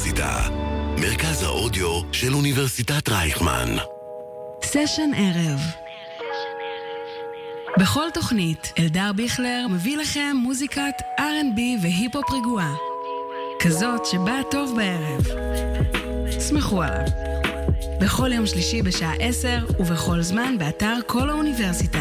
האוניברסיטה. מרכז האודיו של אוניברסיטת רייכמן. סשן ערב. בכל תוכנית, אלדר ביכלר מביא לכם מוזיקת R&B והיפ-הופ רגועה. כזאת שבאה טוב בערב. שמחו עליו. בכל יום שלישי בשעה 10 ובכל זמן באתר כל האוניברסיטה.